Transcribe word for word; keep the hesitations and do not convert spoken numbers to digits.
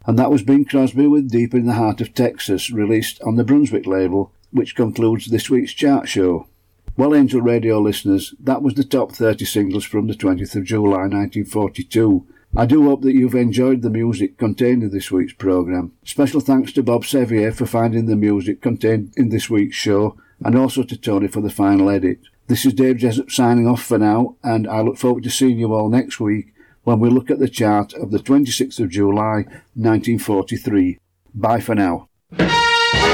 And that was Bing Crosby with Deep in the Heart of Texas, released on the Brunswick label, which concludes this week's chart show. Well, Angel Radio listeners, that was the top thirty singles from the twentieth of July nineteen forty-two. I do hope that you've enjoyed the music contained in this week's programme. Special thanks to Bob Sevier for finding the music contained in this week's show, and also to Tony for the final edit. This is Dave Jessup signing off for now, and I look forward to seeing you all next week when we look at the chart of the twenty-sixth of July nineteen forty-three. Bye for now.